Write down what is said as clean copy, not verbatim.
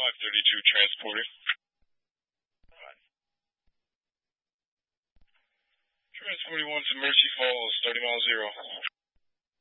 532 transporting. Transporting 1 to Mercy Falls, 30 miles 0.